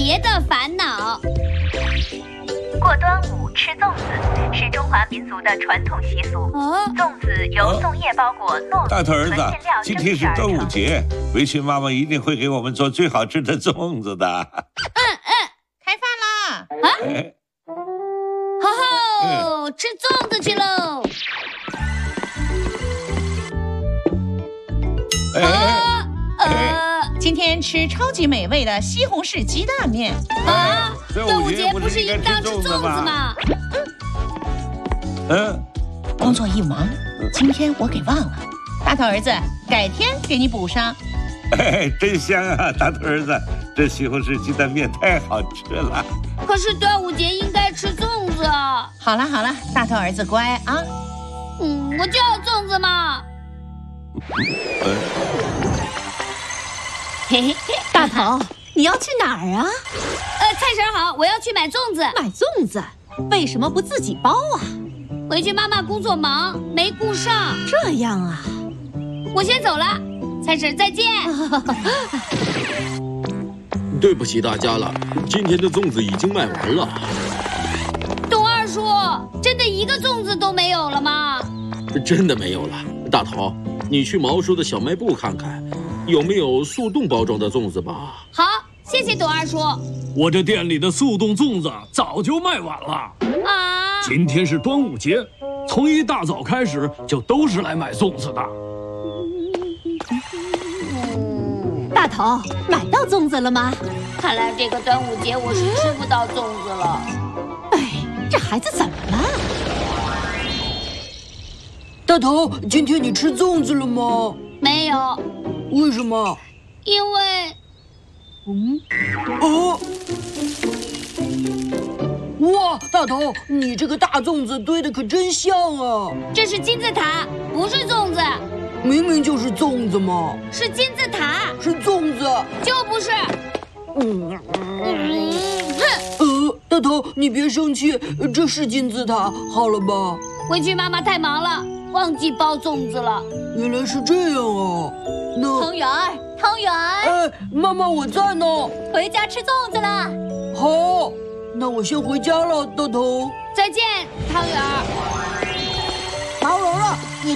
节的烦恼。 过端午吃粽子是中华民族的传统习俗。粽子由粽叶包裹糯米、 大头儿子， 纯馅料今天是端午节，围裙妈妈一定会给我们做最好吃的粽子的。 开饭啦！ 哎吼吼，吃粽子去喽！ 今天吃超级美味的西红柿鸡蛋面。 端午节不是应当吃粽子吗？ 工作一忙，今天我给忘了。大头儿子，改天给你补上。 真香啊，大头儿子，这西红柿鸡蛋面太好吃了。 可是端午节应该吃粽子啊。 好了，大头儿子乖啊。 我就要粽子嘛。 嘿嘿，大头，你要去哪儿啊？ 菜婶好，我要去买粽子。 买粽子？为什么不自己包啊？ 回去妈妈工作忙，没顾上。 这样啊， 我先走了，菜婶再见。 对不起大家了，今天的粽子已经卖完了。 董二叔，真的一个粽子都没有了吗？ 真的没有了。大头，你去毛叔的小卖部看看，有没有速冻包装的粽子吧？ 好，谢谢董二叔。 我这店里的速冻粽子早就卖完了啊！ 今天是端午节，从一大早开始就都是来买粽子的。 大头，买到粽子了吗？ 看来这个端午节我是吃不到粽子了。 这孩子怎么了？ 大头，今天你吃粽子了吗？ 没有。 为什么？ 因为， 哇，大头，你这个大粽子堆的可真像啊！ 这是金字塔，不是粽子。 明明就是粽子嘛。 是金字塔。 是粽子。 就不是。 大头，你别生气，这是金字塔，好了吧？ 回去妈妈太忙了，忘记包粽子了。 原来是这样啊。那汤圆。 妈妈我在呢。 回家吃粽子了。 好，那我先回家了，大头。 再见，汤圆。 汤圆啊，你